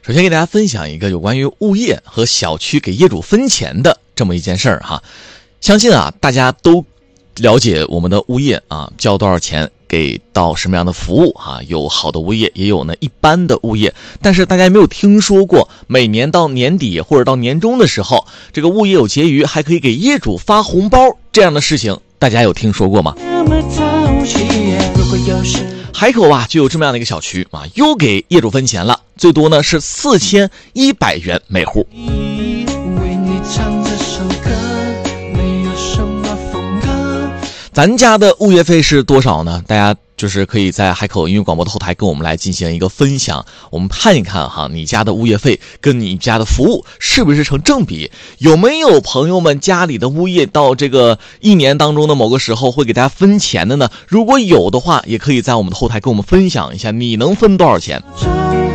首先给大家分享一个有关于物业和小区给业主分钱的这么一件事儿哈。相信大家都了解我们的物业交多少钱给到什么样的服务有好的物业，也有呢一般的物业。但是大家有没有听说过每年到年底或者到年终的时候，这个物业有结余还可以给业主发红包这样的事情，大家有听说过吗？海口就有这么样的一个小区又给业主分钱了，最多呢是4100元每户。咱家的物业费是多少呢？大家就是可以在海口音乐广播的后台跟我们来进行一个分享，我们看一看你家的物业费跟你家的服务是不是成正比？有没有朋友们家里的物业到这个一年当中的某个时候会给大家分钱的呢？如果有的话，也可以在我们的后台跟我们分享一下，你能分多少钱？